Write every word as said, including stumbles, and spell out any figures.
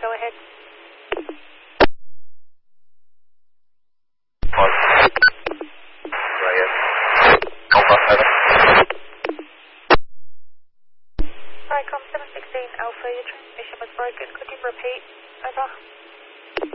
go ahead. Alright, com seven sixteen Alpha, your transmission was broken. Could you repeat? Over.